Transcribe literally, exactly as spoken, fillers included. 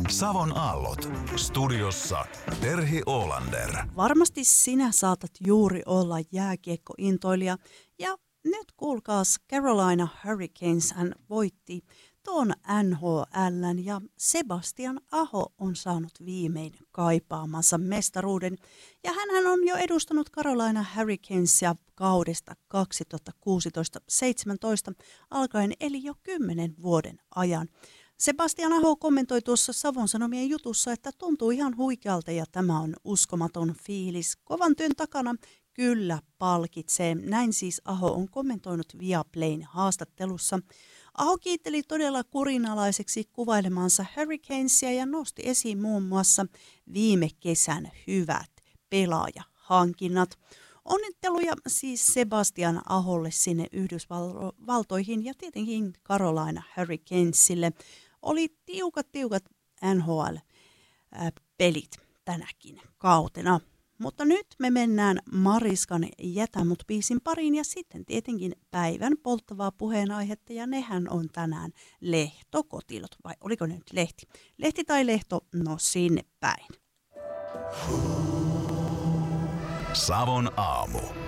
Savon aallot. Studiossa Terhi Oolander. Varmasti sinä saatat juuri olla jääkiekkointoilija. Ja nyt kuulkaas, Carolina Hurricanes hän voitti tuon N H L:n ja Sebastian Aho on saanut viimein kaipaamansa mestaruuden. Ja hänhän on jo edustanut Carolina Hurricanesia kaudesta kaksituhattakuusitoista seitsemäntoista alkaen, eli jo kymmenen vuoden ajan. Sebastian Aho kommentoi tuossa Savon Sanomien jutussa, että tuntuu ihan huikealta ja tämä on uskomaton fiilis. Kovan työn takana kyllä palkitsee. Näin siis Aho on kommentoinut Viaplayn haastattelussa. Aho kiitteli todella kurinalaiseksi kuvailemansa Hurricanesia ja nosti esiin muun muassa viime kesän hyvät pelaajahankinnat. Onnitteluja siis Sebastian Aholle sinne Yhdysvaltoihin ja tietenkin Carolina Hurricanesille. Oli tiukat tiukat N H L-pelit tänäkin kautena. Mutta nyt me mennään Mariskan Jätä mut biisin pariin ja sitten tietenkin päivän polttavaa puheenaihetta ja nehän on tänään lehtokotilot. Vai oliko ne nyt lehti? Lehti tai lehto? No sinne päin. Savon aamu.